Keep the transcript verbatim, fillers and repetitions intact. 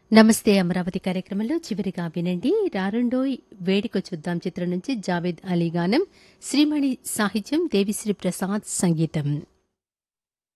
నమస్తే అమరావతి కార్యక్రమంలో చివరిగా వినండి రారండోయ్ వేడుక చూద్దాం చిత్రం నుంచి జావేద్ అలీ గానం శ్రీమణి సాహిత్యం దేవిశ్రీ ప్రసాద్ సంగీతం.